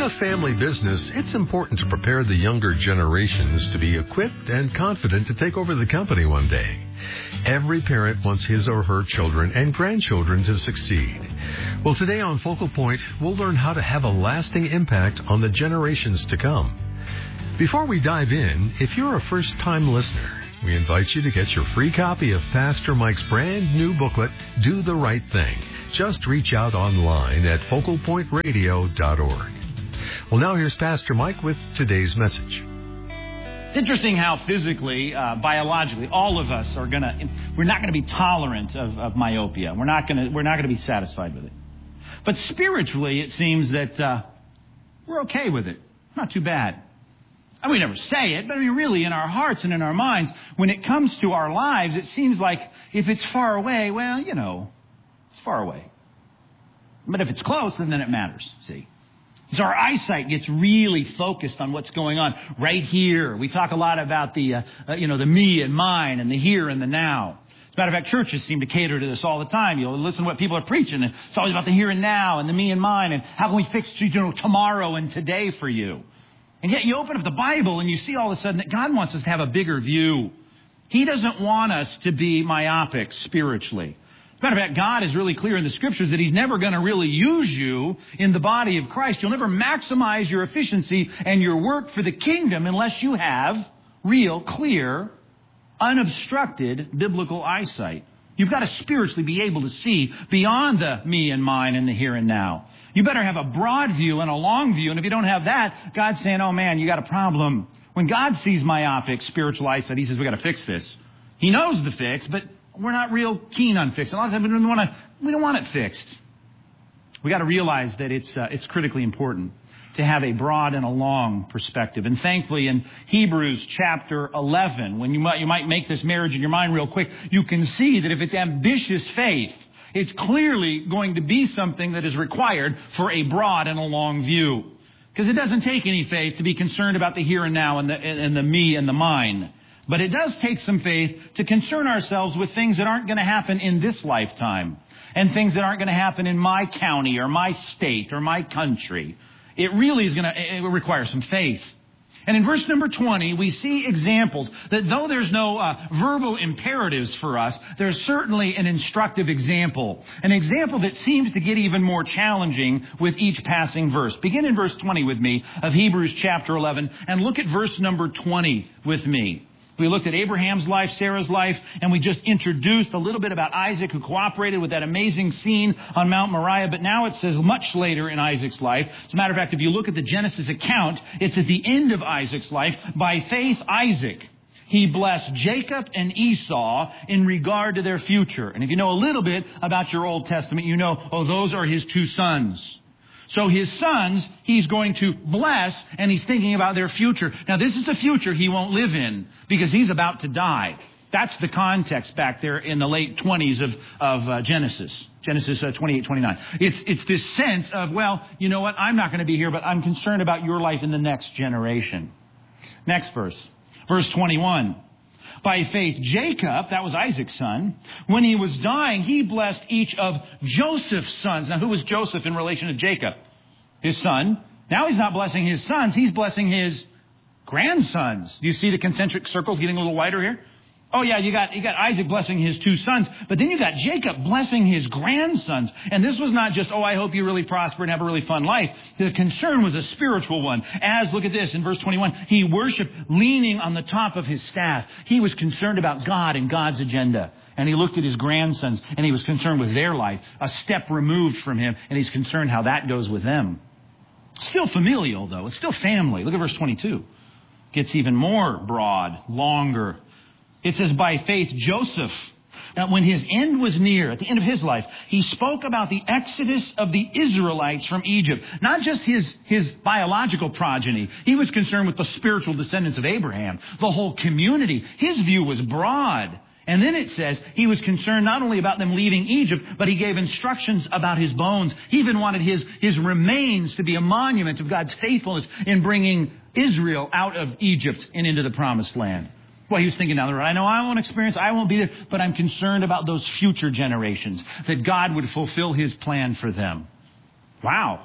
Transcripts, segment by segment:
a family business, it's important to prepare the younger generations to be equipped and confident to take over the company one day. Every parent wants his or her children and grandchildren to succeed. Well, today on Focal Point, we'll learn how to have a lasting impact on the generations to come. Before we dive in, if you're a first-time listener, we invite you to get your free copy of Pastor Mike's brand new booklet, Do the Right Thing. Just reach out online at focalpointradio.org. Well, now here's Pastor Mike with today's message. It's interesting how physically, biologically, all of us we're not going to be tolerant of myopia. We're not going to be satisfied with it. But spiritually, it seems that we're okay with it. Not too bad. And we never say it, but I mean, really, in our hearts and in our minds, when it comes to our lives, it seems like if it's far away, well, it's far away. But if it's close, then it matters, see. So our eyesight gets really focused on what's going on right here. We talk a lot about the me and mine and the here and the now. As a matter of fact, churches seem to cater to this all the time. You'll listen to what people are preaching, and it's always about the here and now and the me and mine and how can we fix tomorrow and today for you. And yet you open up the Bible and you see all of a sudden that God wants us to have a bigger view. He doesn't want us to be myopic spiritually. As a matter of fact, God is really clear in the Scriptures that He's never going to really use you in the body of Christ. You'll never maximize your efficiency and your work for the kingdom unless you have real, clear, unobstructed biblical eyesight. You've got to spiritually be able to see beyond the me and mine and the here and now. You better have a broad view and a long view. And if you don't have that, God's saying, oh man, you got a problem. When God sees myopic spiritual eyesight, He says, we got to fix this. He knows the fix, but we're not real keen on fixing. A lot of times we don't want it fixed. We got to realize that it's critically important to have a broad and a long perspective. And thankfully in Hebrews chapter 11, when you might make this marriage in your mind real quick, you can see that if it's ambitious faith, it's clearly going to be something that is required for a broad and a long view. Because it doesn't take any faith to be concerned about the here and now and the me and the mine. But it does take some faith to concern ourselves with things that aren't going to happen in this lifetime. And things that aren't going to happen in my county or my state or my country. It really is it will require some faith. And in verse number 20, we see examples that though there's no verbal imperatives for us, there's certainly an instructive example. An example that seems to get even more challenging with each passing verse. Begin in verse 20 with me of Hebrews chapter 11 and look at verse number 20 with me. We looked at Abraham's life, Sarah's life, and we just introduced a little bit about Isaac who cooperated with that amazing scene on Mount Moriah. But now it says much later in Isaac's life. As a matter of fact, if you look at the Genesis account, it's at the end of Isaac's life. By faith, Isaac, he blessed Jacob and Esau in regard to their future. And if you know a little bit about your Old Testament, you know, those are his two sons. So his sons, he's going to bless, and he's thinking about their future. Now, this is the future he won't live in because he's about to die. That's the context back there in the late 20s of Genesis 28, 29. It's this sense of, well, you know what? I'm not going to be here, but I'm concerned about your life in the next generation. Next verse. Verse 21. By faith, Jacob, that was Isaac's son, when he was dying, he blessed each of Joseph's sons. Now, who was Joseph in relation to Jacob? His son. Now he's not blessing his sons, he's blessing his grandsons. Do you see the concentric circles getting a little wider here? Oh yeah, you got Isaac blessing his two sons, but then you got Jacob blessing his grandsons. And this was not just, I hope you really prosper and have a really fun life. The concern was a spiritual one. As, look at this, in verse 21, he worshiped leaning on the top of his staff. He was concerned about God and God's agenda. And he looked at his grandsons and he was concerned with their life, a step removed from him, and he's concerned how that goes with them. Still familial, though. It's still family. Look at verse 22. Gets even more broad, longer. It says, by faith, Joseph, now when his end was near, at the end of his life, he spoke about the exodus of the Israelites from Egypt. Not just his biological progeny. He was concerned with the spiritual descendants of Abraham, the whole community. His view was broad. And then it says he was concerned not only about them leaving Egypt, but he gave instructions about his bones. He even wanted his remains to be a monument of God's faithfulness in bringing Israel out of Egypt and into the promised land. Well, he was thinking down the road, I know I won't experience, I won't be there, but I'm concerned about those future generations, that God would fulfill his plan for them. Wow.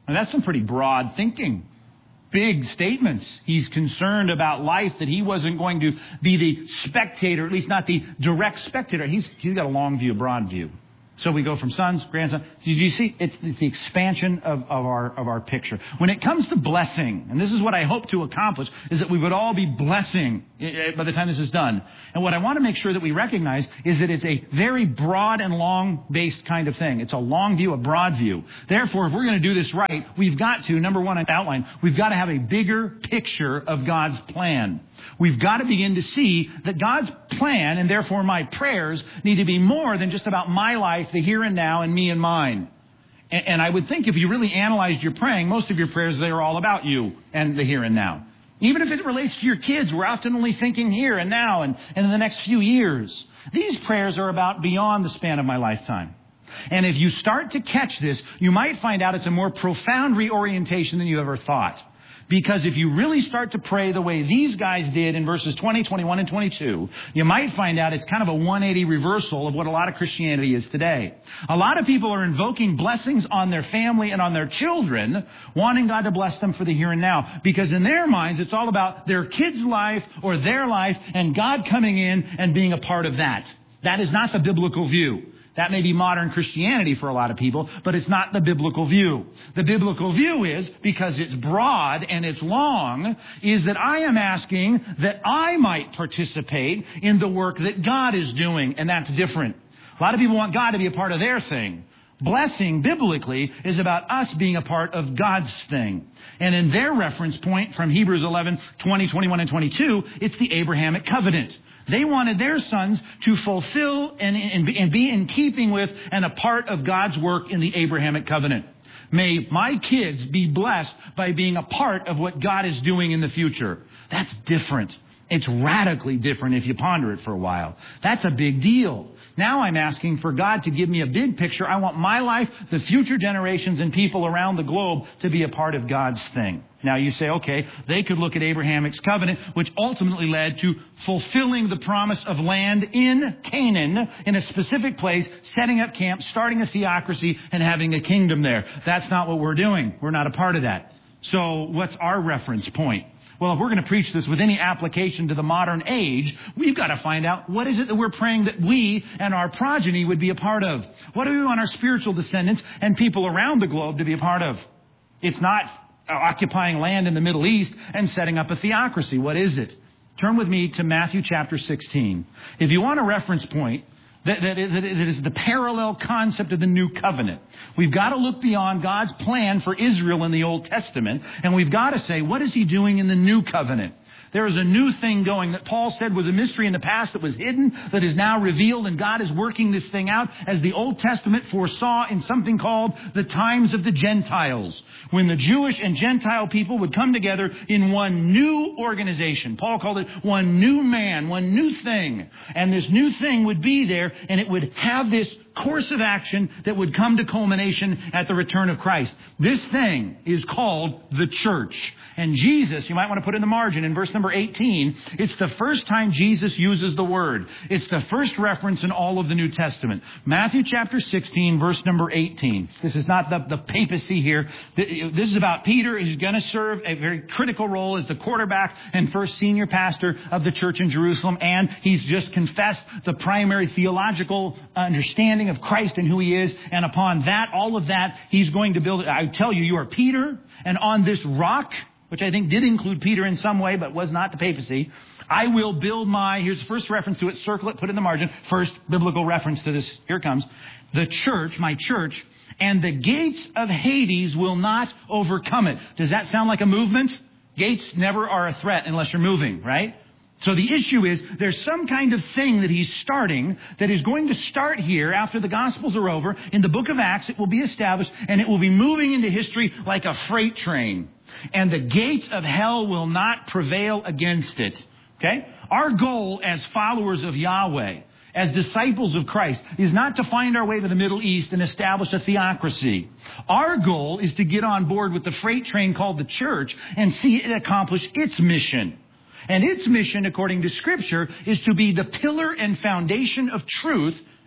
And that's some pretty broad thinking. Big statements. He's concerned about life, that he wasn't going to be the spectator, at least not the direct spectator. He's got a long view, a broad view. So we go from sons, grandsons. Did you see? It's the expansion of our picture. When it comes to blessing, and this is what I hope to accomplish, is that we would all be blessing by the time this is done. And what I want to make sure that we recognize is that it's a very broad and long-based kind of thing. It's a long view, a broad view. Therefore, if we're going to do this right, we've got to, number one, outline, we've got to have a bigger picture of God's plan. We've got to begin to see that God's plan, and therefore my prayers, need to be more than just about my life, the here and now, and me and mine. And I would think if you really analyzed your praying, most of your prayers, they are all about you and the here and now. Even if it relates to your kids, we're often only thinking here and now and in the next few years. These prayers are about beyond the span of my lifetime. And if you start to catch this, you might find out it's a more profound reorientation than you ever thought. Because if you really start to pray the way these guys did in verses 20, 21, and 22, you might find out it's kind of a 180 reversal of what a lot of Christianity is today. A lot of people are invoking blessings on their family and on their children, wanting God to bless them for the here and now. Because in their minds, it's all about their kids' life or their life and God coming in and being a part of that. That is not the biblical view. That may be modern Christianity for a lot of people, but it's not the biblical view. The biblical view is, because it's broad and it's long, is that I am asking that I might participate in the work that God is doing, and that's different. A lot of people want God to be a part of their thing. Blessing, biblically, is about us being a part of God's thing. And in their reference point from Hebrews 11, 20, 21, and 22, it's the Abrahamic covenant. They wanted their sons to fulfill and be in keeping with and a part of God's work in the Abrahamic covenant. May my kids be blessed by being a part of what God is doing in the future. That's different. It's radically different if you ponder it for a while. That's a big deal. Now I'm asking for God to give me a big picture. I want my life, the future generations, and people around the globe to be a part of God's thing. Now you say, okay, they could look at Abraham's covenant, which ultimately led to fulfilling the promise of land in Canaan, in a specific place, setting up camp, starting a theocracy, and having a kingdom there. That's not what we're doing. We're not a part of that. So what's our reference point? Well, if we're going to preach this with any application to the modern age, we've got to find out what is it that we're praying that we and our progeny would be a part of. What do we want our spiritual descendants and people around the globe to be a part of? It's not occupying land in the Middle East and setting up a theocracy. What is it? Turn with me to Matthew chapter 16. If you want a reference point, that is the parallel concept of the new covenant. We've got to look beyond God's plan for Israel in the Old Testament, and we've got to say, what is he doing in the new covenant? There is a new thing going that Paul said was a mystery in the past that was hidden, that is now revealed, and God is working this thing out as the Old Testament foresaw in something called the times of the Gentiles, when the Jewish and Gentile people would come together in one new organization. Paul called it one new man, one new thing. And this new thing would be there, and it would have this course of action that would come to culmination at the return of Christ. This thing is called the church. And Jesus, you might want to put in the margin in verse number 18, it's the first time Jesus uses the word. It's the first reference in all of the New Testament. Matthew chapter 16, verse number 18. This is not the papacy here. This is about Peter. He's going to serve a very critical role as the quarterback and first senior pastor of the church in Jerusalem. And he's just confessed the primary theological understanding of Christ and who he is. And upon that, all of that, he's going to build it. I tell you, you are Peter, and on this rock, which I think did include Peter in some way, but was not the papacy, I will build here's the first reference to it, circle it, put it in the margin, first biblical reference to this, here it comes, the church, my church, and the gates of Hades will not overcome it. Does that sound like a movement? Gates never are a threat unless you're moving, right? So the issue is there's some kind of thing that he's starting that is going to start here after the Gospels are over. In the book of Acts, it will be established and it will be moving into history like a freight train. And the gates of hell will not prevail against it. Okay? Our goal as followers of Yahweh, as disciples of Christ, is not to find our way to the Middle East and establish a theocracy. Our goal is to get on board with the freight train called the church and see it accomplish its mission. And its mission, according to Scripture, is to be the pillar and foundation of truth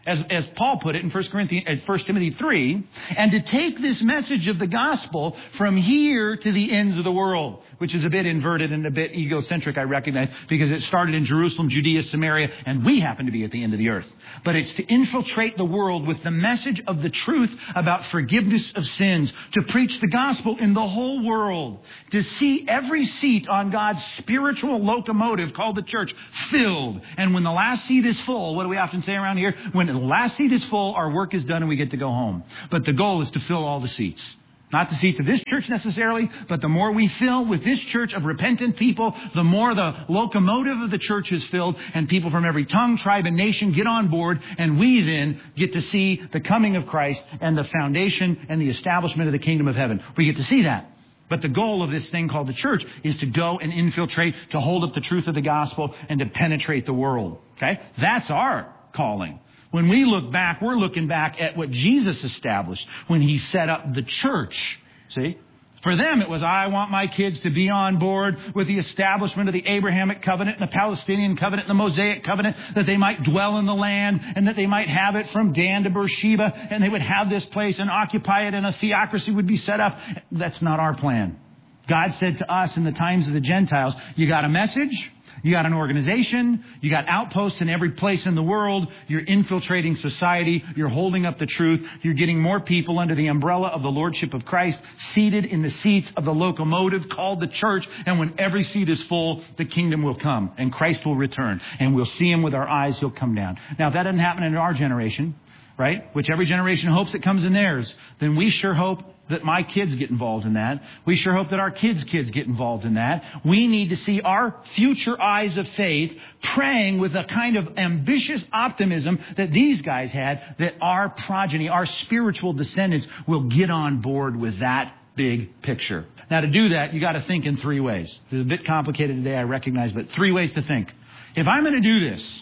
as Paul put it in 1 Timothy 3, and to take this message of the gospel from here to the ends of the world, which is a bit inverted and a bit egocentric, I recognize, because it started in Jerusalem, Judea, Samaria, and we happen to be at the end of the earth. But it's to infiltrate the world with the message of the truth about forgiveness of sins, to preach the gospel in the whole world, to see every seat on God's spiritual locomotive called the church filled. And when the last seat is full, what do we often say around here? When the last seat is full, our work is done and we get to go home. But the goal is to fill all the seats. Not the seats of this church necessarily, but the more we fill with this church of repentant people, the more the locomotive of the church is filled, and people from every tongue, tribe, and nation get on board, and we then get to see the coming of Christ and the foundation and the establishment of the kingdom of heaven. We get to see that. But the goal of this thing called the church is to go and infiltrate, to hold up the truth of the gospel, and to penetrate the world. Okay? That's our calling. When we look back, we're looking back at what Jesus established when he set up the church. See? For them, it was, I want my kids to be on board with the establishment of the Abrahamic covenant and the Palestinian covenant and the Mosaic covenant, that they might dwell in the land and that they might have it from Dan to Beersheba, and they would have this place and occupy it, and a theocracy would be set up. That's not our plan. God said to us in the times of the Gentiles, you got a message, you got an organization, you got outposts in every place in the world, you're infiltrating society, you're holding up the truth, you're getting more people under the umbrella of the Lordship of Christ, seated in the seats of the locomotive called the church, and when every seat is full, the kingdom will come, and Christ will return, and we'll see him with our eyes, he'll come down. Now, if that doesn't happen in our generation, right, which every generation hopes it comes in theirs, then we sure hope that my kids get involved in that. We sure hope that our kids' kids get involved in that. We need to see our future eyes of faith praying with a kind of ambitious optimism that these guys had, that our progeny, our spiritual descendants will get on board with that big picture. Now, to do that, you got to think in three ways. This is a bit complicated today, I recognize, but three ways to think. If I'm going to do this,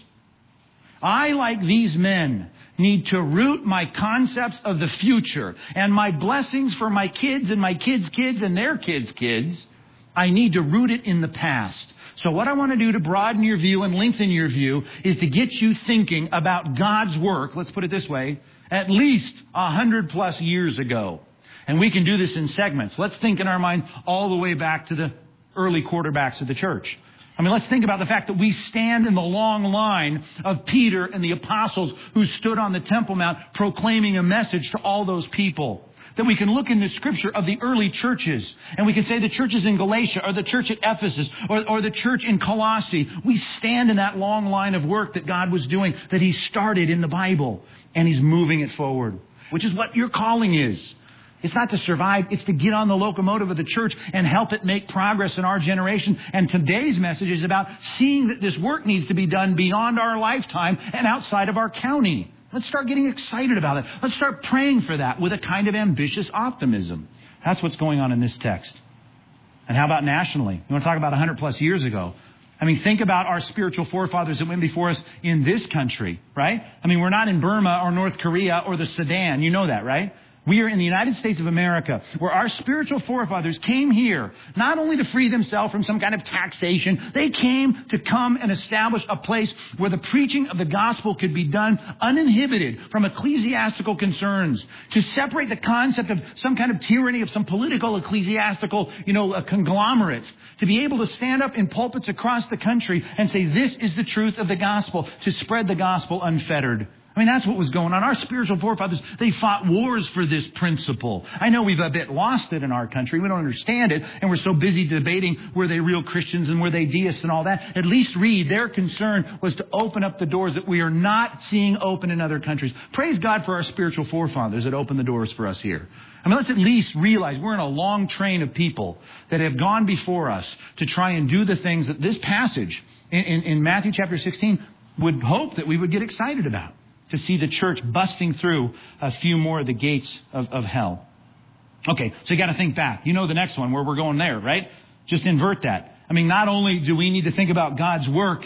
I, like these men, need to root my concepts of the future and my blessings for my kids and my kids' kids and their kids' kids. I need to root it in the past. So what I want to do to broaden your view and lengthen your view is to get you thinking about God's work, let's put it this way, at least 100+ years ago. And we can do this in segments. Let's think in our mind all the way back to the early quarterbacks of the church. I mean, let's think about the fact that we stand in the long line of Peter and the apostles who stood on the Temple Mount proclaiming a message to all those people. That we can look in the scripture of the early churches, and we can say the churches in Galatia or the church at Ephesus or the church in Colossae. We stand in that long line of work that God was doing, that he started in the Bible, and he's moving it forward, which is what your calling is. It's not to survive. It's to get on the locomotive of the church and help it make progress in our generation. And today's message is about seeing that this work needs to be done beyond our lifetime and outside of our county. Let's start getting excited about it. Let's start praying for that with a kind of ambitious optimism. That's what's going on in this text. And how about nationally? You want to talk about 100+ years ago? I mean, think about our spiritual forefathers that went before us in this country, right? I mean, we're not in Burma or North Korea or the Sudan. You know that, right? We are in the United States of America, where our spiritual forefathers came here, not only to free themselves from some kind of taxation, they came to come and establish a place where the preaching of the gospel could be done uninhibited from ecclesiastical concerns, to separate the concept of some kind of tyranny of some political ecclesiastical, a conglomerate, to be able to stand up in pulpits across the country and say, this is the truth of the gospel, to spread the gospel unfettered. I mean, that's what was going on. Our spiritual forefathers, they fought wars for this principle. I know we've a bit lost it in our country. We don't understand it. And we're so busy debating, were they real Christians and were they deists and all that. At least read, their concern was to open up the doors that we are not seeing open in other countries. Praise God for our spiritual forefathers that opened the doors for us here. I mean, let's at least realize we're in a long train of people that have gone before us to try and do the things that this passage in Matthew chapter 16 would hope that we would get excited about. To see the church busting through a few more of the gates of hell. Okay, so you got to think back. You know the next one where we're going there, right? Just invert that. I mean, not only do we need to think about God's work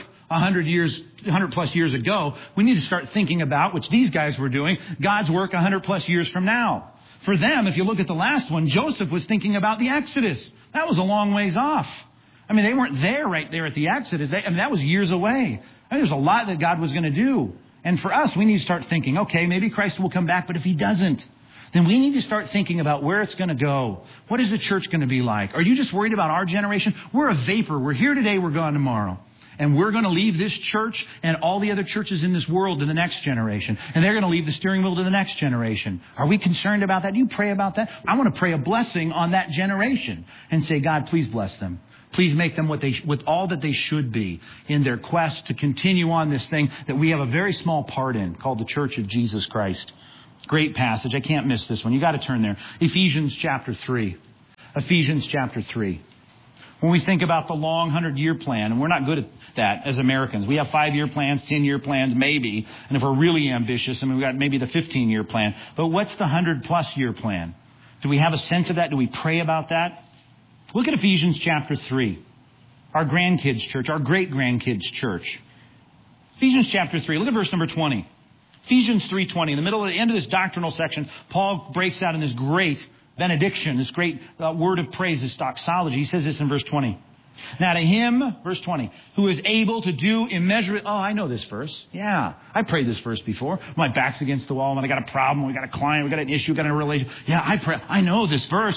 100+ years ago, we need to start thinking about, which these guys were doing, God's work 100+ years from now. For them, if you look at the last one, Joseph was thinking about the Exodus. That was a long ways off. I mean, they weren't there right there at the Exodus. That was years away. I mean, there's a lot that God was going to do. And for us, we need to start thinking, okay, maybe Christ will come back, but if he doesn't, then we need to start thinking about where it's going to go. What is the church going to be like? Are you just worried about our generation? We're a vapor. We're here today, we're gone tomorrow. And we're going to leave this church and all the other churches in this world to the next generation. And they're going to leave the steering wheel to the next generation. Are we concerned about that? Do you pray about that? I want to pray a blessing on that generation and say, God, please bless them. Please make them with all that they should be in their quest to continue on this thing that we have a very small part in, called the Church of Jesus Christ. Great passage. I can't miss this one. You got to turn there. Ephesians chapter 3. Ephesians chapter 3. When we think about the long 100-year plan, and we're not good at that as Americans. We have 5-year plans, 10-year plans, maybe. And if we're really ambitious, we've got maybe the 15-year plan. But what's the 100-plus year plan? Do we have a sense of that? Do we pray about that? Look at Ephesians chapter 3. Our grandkids' church, our great-grandkids' church. Ephesians chapter 3. Look at verse number 20. Ephesians 3:20. In the end of this doctrinal section, Paul breaks out in this great benediction, this great word of praise, this doxology. He says this in verse 20. Now to him, verse 20, who is able to do immeasurable... Oh, I know this verse. Yeah, I prayed this verse before. My back's against the wall, and I got a problem, we got a client, we got an issue, we got a relation. Yeah, I know this verse.